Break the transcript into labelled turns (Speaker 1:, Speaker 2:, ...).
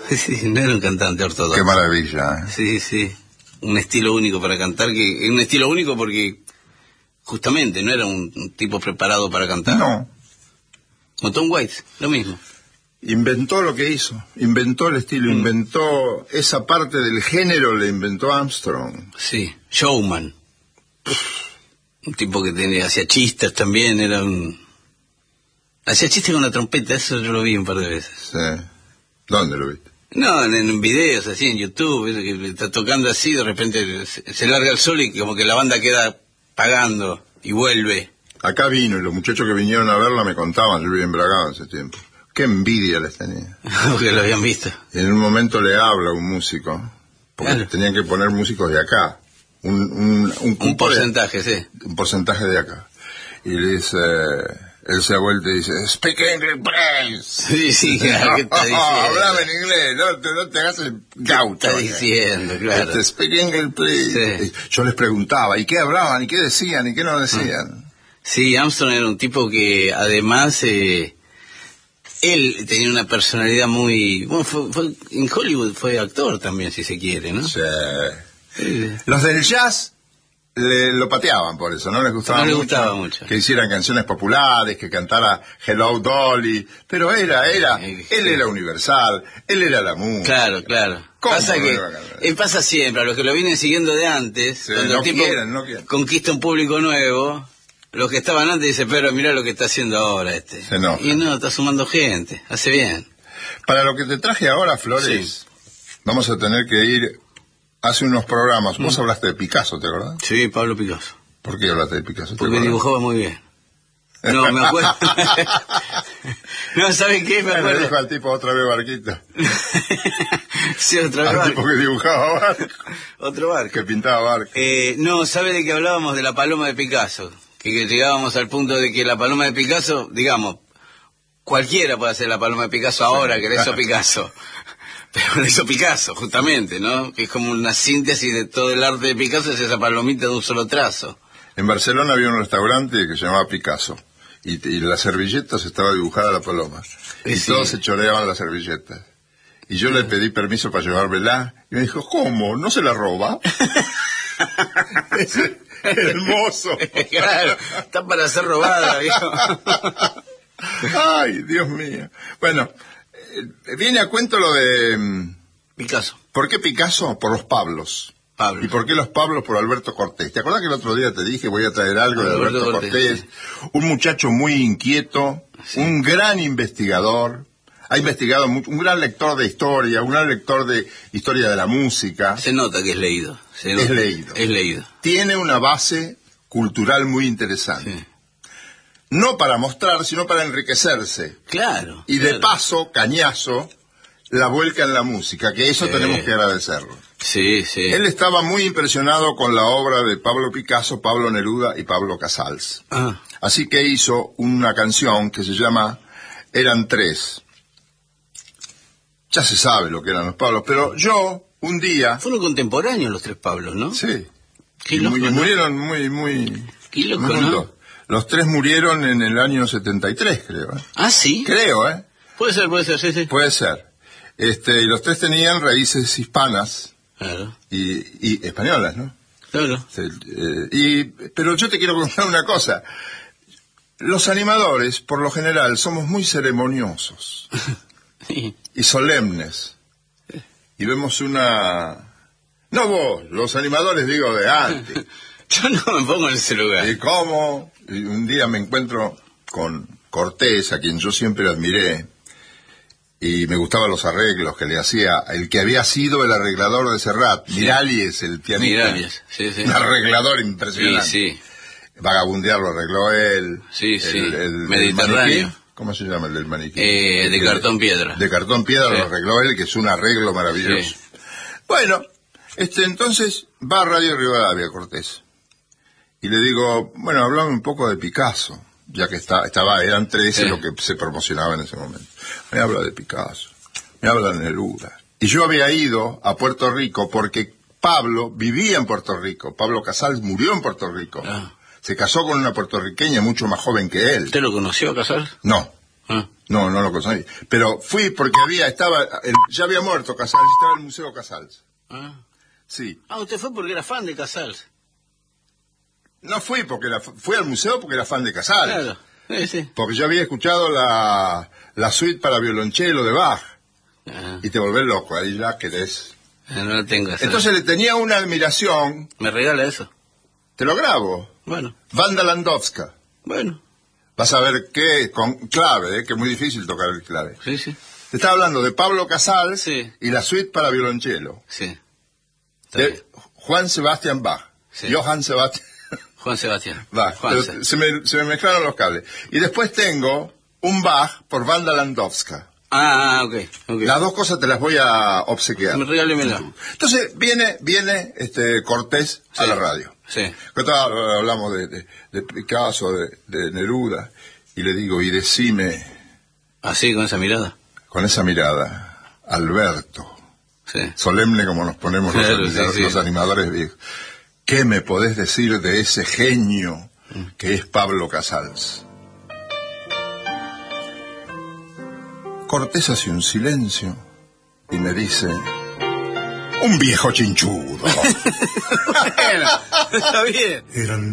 Speaker 1: Sí, no era un cantante ortodoxo.
Speaker 2: Qué maravilla, ¿eh?
Speaker 1: Sí, sí. Un estilo único para cantar, un estilo único porque justamente no era un tipo preparado para cantar.
Speaker 2: No.
Speaker 1: O Tom Waits, lo mismo.
Speaker 2: Inventó lo que hizo, inventó el estilo, inventó esa parte del género, le inventó Armstrong.
Speaker 1: Sí, showman. Un tipo que hacía chistes también, hacía chistes con la trompeta, eso yo lo vi un par de veces.
Speaker 2: Sí. ¿Dónde lo viste?
Speaker 1: No, en videos así, en YouTube, eso que está tocando así, de repente se larga el sol y como que la banda queda pagando y vuelve.
Speaker 2: Acá vino y los muchachos que vinieron a verla me contaban, yo vivía en Bragado en ese tiempo. Qué envidia les tenía.
Speaker 1: Porque lo habían visto.
Speaker 2: En un momento le habla un músico, porque
Speaker 1: claro,
Speaker 2: tenían que poner músicos de acá.
Speaker 1: Un porcentaje, sí.
Speaker 2: Un porcentaje de acá. Y le dice, él se da vuelta y dice, speak English, please.
Speaker 1: Sí, claro, ¿qué está diciendo?
Speaker 2: Hablame en inglés, no te hagas el gaucho.
Speaker 1: ¿Qué está diciendo, claro?
Speaker 2: Speak English, please.
Speaker 1: Sí.
Speaker 2: Yo les preguntaba, ¿y qué hablaban? ¿Y qué decían? ¿Y qué no decían?
Speaker 1: Sí, Armstrong era un tipo que además... él tenía una personalidad muy... Bueno, en Hollywood fue actor también, si se quiere, ¿no?
Speaker 2: Sí. Los del jazz lo pateaban por eso, no les gustaba,
Speaker 1: mucho
Speaker 2: que hicieran canciones populares, que cantara Hello Dolly, pero él era universal, él era la música.
Speaker 1: Claro.
Speaker 2: ¿Cómo
Speaker 1: Pasa
Speaker 2: no
Speaker 1: que pasa siempre, a los que lo vienen siguiendo de antes,
Speaker 2: sí,
Speaker 1: cuando el tipo conquista un público nuevo, los que estaban antes dicen, pero mirá lo que está haciendo ahora este.
Speaker 2: Se enoja.
Speaker 1: Y no, está sumando gente, hace bien.
Speaker 2: Para lo que te traje ahora, Flores, vamos a tener que ir hace unos programas. Vos hablaste de Picasso, ¿te acordás?
Speaker 1: Sí, Pablo Picasso.
Speaker 2: ¿Por qué hablaste de Picasso?
Speaker 1: Porque dibujaba muy bien. No, me acuerdo. No, ¿sabes qué? Me acuerdo.
Speaker 2: Le dijo al tipo otra vez barquito.
Speaker 1: Sí, otra vez
Speaker 2: al
Speaker 1: barco.
Speaker 2: tipo que dibujaba barco.
Speaker 1: Otro barco.
Speaker 2: Que pintaba barco.
Speaker 1: No, ¿sabe de qué hablábamos? De la paloma de Picasso. Que llegábamos al punto de que la paloma de Picasso, digamos, cualquiera puede hacer la paloma de Picasso ahora, que la hizo Picasso. Pero la hizo Picasso, justamente, ¿no? Que es como una síntesis de todo el arte de Picasso, es esa palomita de un solo trazo.
Speaker 2: En Barcelona había un restaurante que se llamaba Picasso. Y las servilletas estaba dibujada la paloma. Y todos se choreaban las servilletas. Y yo le pedí permiso para llevármela. Y me dijo, ¿cómo? ¿No se la roba? Hermoso.
Speaker 1: Claro, está para ser robada, viejo.
Speaker 2: Ay, Dios mío. Bueno, viene a cuento lo de
Speaker 1: Picasso.
Speaker 2: ¿Por qué Picasso? Por los Pablos.
Speaker 1: Pablo.
Speaker 2: ¿Y por qué los Pablos? Por Alberto Cortés. ¿Te acuerdas que el otro día te dije voy a traer algo de Alberto Cortés? Sí. Un muchacho muy inquieto, un gran investigador, ha investigado mucho, un gran lector de historia, un gran lector de historia de la música.
Speaker 1: Se nota que es leído.
Speaker 2: Es leído. Tiene una base cultural muy interesante. Sí. No para mostrar, sino para enriquecerse.
Speaker 1: Claro.
Speaker 2: Y de paso, cañazo, la vuelca en la música, que eso tenemos que agradecerlo.
Speaker 1: Sí.
Speaker 2: Él estaba muy impresionado con la obra de Pablo Picasso, Pablo Neruda y Pablo Casals. Así que hizo una canción que se llama Eran tres. Ya se sabe lo que eran los Pablos, pero yo, un día...
Speaker 1: Fueron contemporáneos los tres Pablos, ¿no?
Speaker 2: Sí.
Speaker 1: Qué loco, ¿no?
Speaker 2: Murieron muy...
Speaker 1: Qué loco, ¿no?
Speaker 2: Los tres murieron en el año 73, creo.
Speaker 1: ¿Ah, sí?
Speaker 2: Creo, ¿eh?
Speaker 1: Puede ser, sí.
Speaker 2: Puede ser. Y los tres tenían raíces hispanas.
Speaker 1: Claro.
Speaker 2: Y españolas, ¿no?
Speaker 1: Claro.
Speaker 2: Pero yo te quiero contar una cosa. Los animadores, por lo general, somos muy ceremoniosos.
Speaker 1: Sí.
Speaker 2: Y solemnes. Y vemos una... No vos, los animadores digo de antes.
Speaker 1: Yo no me pongo en ese lugar.
Speaker 2: ¿Y cómo? Y un día me encuentro con Cortés, a quien yo siempre admiré, y me gustaban los arreglos que le hacía el que había sido el arreglador de Serrat, sí. Miralles, el pianista.
Speaker 1: Miralles, sí.
Speaker 2: Un arreglador impresionante.
Speaker 1: Sí.
Speaker 2: Vagabundear lo arregló él.
Speaker 1: Sí.
Speaker 2: El
Speaker 1: Mediterráneo.
Speaker 2: Maniquí. ¿Cómo se llama el del maniquí?
Speaker 1: De cartón piedra.
Speaker 2: De cartón piedra lo arregló él, que es un arreglo maravilloso.
Speaker 1: Sí.
Speaker 2: Bueno, entonces va a Radio Rivadavia Cortés. Y le digo, bueno, hablame un poco de Picasso, ya que eran 13 lo que se promocionaba en ese momento. Me habla de Picasso, me habla de Neruda. Y yo había ido a Puerto Rico porque Pablo vivía en Puerto Rico. Pablo Casals murió en Puerto Rico. Se casó con una puertorriqueña mucho más joven que él.
Speaker 1: ¿Usted lo conoció, Casals?
Speaker 2: No. No, no lo conseguí. Pero fui porque ya había muerto Casals, estaba el Museo Casals. Sí.
Speaker 1: Usted fue porque era fan de Casals.
Speaker 2: No fui fui al museo porque era fan de Casals.
Speaker 1: Claro, sí.
Speaker 2: Porque yo había escuchado la suite para violonchelo de Bach. Y te volvés loco, ahí ya querés.
Speaker 1: No lo tengo eso.
Speaker 2: Entonces le tenía una admiración.
Speaker 1: ¿Me regala eso?
Speaker 2: Te lo grabo.
Speaker 1: Bueno.
Speaker 2: Wanda Landowska.
Speaker 1: Bueno.
Speaker 2: Vas a ver con clave, que es muy difícil tocar el clave.
Speaker 1: Sí, sí.
Speaker 2: Te estaba hablando de Pablo Casals
Speaker 1: y
Speaker 2: la suite para violonchelo.
Speaker 1: Sí.
Speaker 2: De Juan Sebastián Bach.
Speaker 1: Sí.
Speaker 2: Johann Sebastián.
Speaker 1: Juan Sebastián.
Speaker 2: Bach. Se me mezclaron los cables. Y después tengo un Bach por Wanda Landowska.
Speaker 1: Ok.
Speaker 2: Las dos cosas te las voy a obsequiar.
Speaker 1: Regálemela.
Speaker 2: Entonces viene Cortés a la radio.
Speaker 1: Sí.
Speaker 2: Hablamos de Picasso, de Neruda, y le digo, y decime...
Speaker 1: ¿Así, con esa mirada?
Speaker 2: Con esa mirada, Alberto,
Speaker 1: sí.
Speaker 2: Solemne como nos ponemos los animadores viejos, ¿qué me podés decir de ese genio que es Pablo Casals? Cortés hace un silencio y me dice... Un viejo chinchudo.
Speaker 1: Bueno, está bien.
Speaker 2: Eran